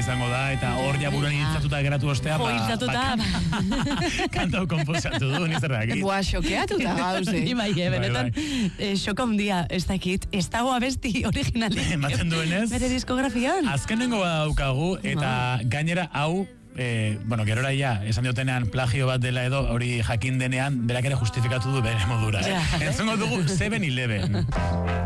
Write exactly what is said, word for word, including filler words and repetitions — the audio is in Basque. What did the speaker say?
izango da, eta hor ja buruan hiltzatuta geratu ostea, Jo, hiltzatuta. kantau komposatu du, nizerrak. Boa, xokeatuta gauze. Ni bai, benetan, xoka hundia, ez dakit, ez dago abesti originalik. Ematen duenez. Bere diskografian. Azkenengo daukagu, eta gainera hau, Eh, bueno, gerora ya, esan diotenean plagio bat dela edo, hori jakin denean, berak ere justifikatu du bere modura. Eh? Entzungo dugu seven eleven.